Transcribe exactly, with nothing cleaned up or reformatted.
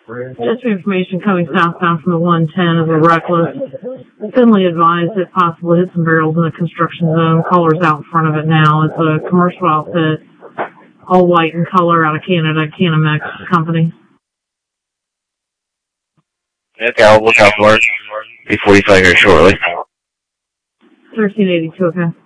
Just information coming southbound from the one ten of a reckless. Thinly advised it possibly hit some barrels in the construction zone. Caller's out in front of it now. It's a commercial outfit, all white in color, out of Canada, Canamex company. Okay, I'll look out for it. B forty-five here shortly. thirteen eighty-two, okay.